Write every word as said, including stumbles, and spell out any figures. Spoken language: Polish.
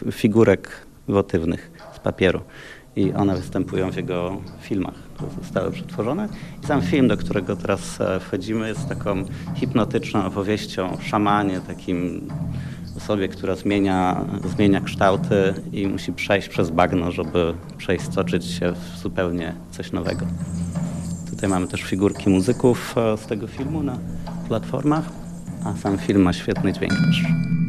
figurek wotywnych z papieru i one występują w jego filmach, które zostały przetworzone. I sam film, do którego teraz wchodzimy, jest taką hipnotyczną opowieścią o szamanie, takim osobie, która zmienia, zmienia kształty i musi przejść przez bagno, żeby przeistoczyć się w zupełnie coś nowego. Tutaj mamy też figurki muzyków z tego filmu na platformach, a sam film ma świetny dźwięk też.